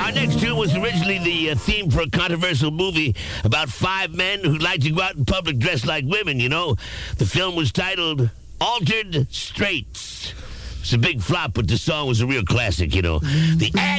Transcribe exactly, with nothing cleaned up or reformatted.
Our next tune was originally the uh, theme for a controversial movie about five men who like to go out in public dressed like women, you know. The film was titled Altered Straits. It's a big flop, but the song was a real classic, you know. The ad